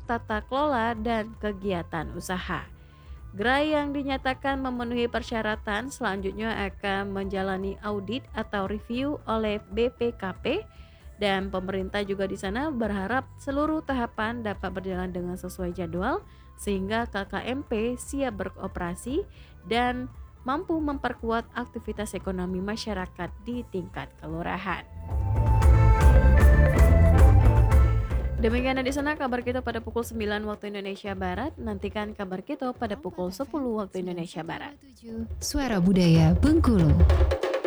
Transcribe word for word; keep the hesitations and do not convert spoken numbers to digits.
tata kelola dan kegiatan usaha. Gerai yang dinyatakan memenuhi persyaratan selanjutnya akan menjalani audit atau review oleh B P K P, dan pemerintah juga di sana berharap seluruh tahapan dapat berjalan dengan sesuai jadwal sehingga K K M P siap beroperasi dan mampu memperkuat aktivitas ekonomi masyarakat di tingkat kelurahan. Demikian di sana kabar kita pada pukul sembilan waktu Indonesia Barat. Nantikan kabar kita pada pukul sepuluh waktu Indonesia Barat. Suara Budaya Bengkulu.